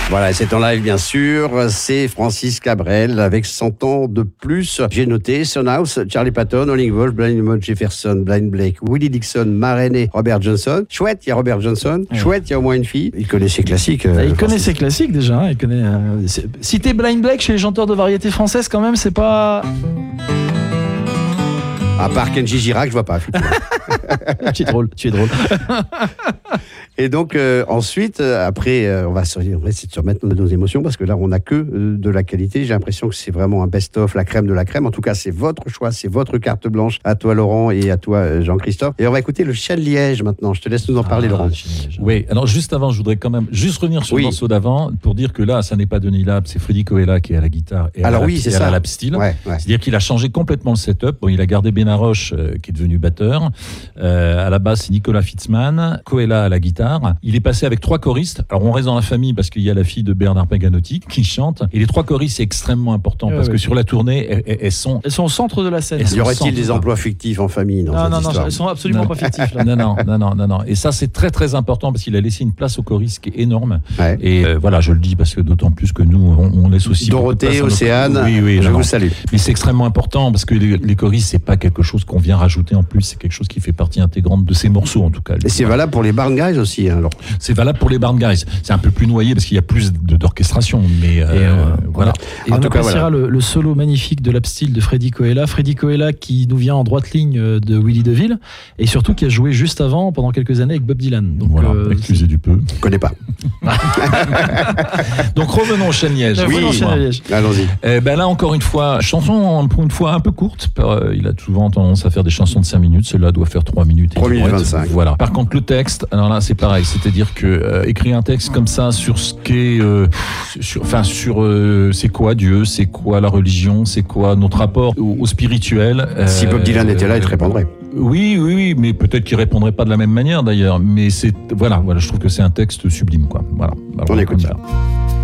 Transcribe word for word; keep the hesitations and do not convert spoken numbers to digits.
Voilà, c'est en live bien sûr, c'est Francis Cabrel avec cent ans de plus. J'ai noté Son House, Charlie Patton, Howlin' Wolf, Blind Lemon Jefferson, Blind Blake, Willie Dixon, Marraine, Robert Johnson. Chouette, il y a Robert Johnson. Ouais. Chouette, il y a au moins une fille. Il connaît ses classiques. Euh, il connaît ses classiques déjà. Hein, il connaît. Euh, citer Blind Blake chez les chanteurs de variété française, quand même, c'est pas. À part Kenji Girac, je vois pas. Tu es drôle, tu es drôle. Et donc, euh, ensuite, euh, après, euh, on, va se, on va essayer de se remettre nos émotions parce que là, on n'a que euh, de la qualité. J'ai l'impression que c'est vraiment un best-of, la crème de la crème. En tout cas, c'est votre choix, c'est votre carte blanche. À toi, Laurent, et à toi, euh, Jean-Christophe. Et on va écouter le Chien de Liège maintenant. Je te laisse nous en parler, ah, Laurent. Oui, alors juste avant, je voudrais quand même juste revenir sur oui. le morceau d'avant pour dire que là, ça n'est pas Denis Lab, c'est Freddy Coella qui est à la guitare et alors à la, oui, c'est et ça. à la lap steel. Ouais, ouais. C'est-à-dire qu'il a changé complètement le setup. Bon, il a gardé Benaroche, euh, qui est devenu batteur. Euh, à la basse, c'est Nicolas Fitzman. Coella à la guitare. Il est passé avec trois choristes. Alors on reste dans la famille parce qu'il y a la fille de Bernard Paganotti qui chante. Et les trois choristes, c'est extrêmement important ouais, parce ouais. que sur la tournée, elles, elles sont... Elles sont au centre de la scène. Y aurait-il des emplois fictifs en famille dans Non, cette non, histoire? non, elles sont absolument non. pas fictifs. Là. Non, non, non, non, non, non. Et ça, c'est très, très important parce qu'il a laissé une place aux choristes qui est énorme. Ouais. Et euh, voilà, je le dis parce que d'autant plus que nous, on, on laisse aussi... Dorothée, Océane, oui, oui, je non, vous salue. Mais c'est extrêmement important parce que les, les choristes, c'est pas quelque chose qu'on vient rajouter en plus, c'est quelque chose qui fait partie intégrante de ces morceaux en tout cas. Et c'est valable pour les Barn Guys aussi. Hein, alors. C'est valable pour les Barn Guys. C'est un peu plus noyé parce qu'il y a plus de, d'orchestration, mais euh, et euh, voilà. Et en on tout appréciera cas, voilà. le, le solo magnifique de lap steel de Freddy Coella. Freddy Coella qui nous vient en droite ligne de Willy DeVille et surtout qui a joué juste avant pendant quelques années avec Bob Dylan. Donc voilà, euh, excusez du peu. Je connais pas. Donc revenons au Chien de Liège. Oui, oui Liège. Allons-y. Eh ben là encore une fois, chanson pour une fois un peu courte. Il a souvent tendance à faire des chansons de cinq minutes. Celle-là doit faire trois minutes. trois minutes vingt-cinq. Voilà. Par contre le texte, alors là c'est pareil, c'est-à-dire que euh, écrire un texte comme ça sur ce qu'est, euh, sur, enfin sur euh, c'est quoi Dieu, c'est quoi la religion, c'est quoi notre rapport au, au spirituel. Euh, si Bob Dylan était là, il te répondrait. Oui, oui, oui, mais peut-être qu'il répondrait pas de la même manière d'ailleurs. Mais c'est voilà, voilà, je trouve que c'est un texte sublime, quoi. Voilà. On écoute ça.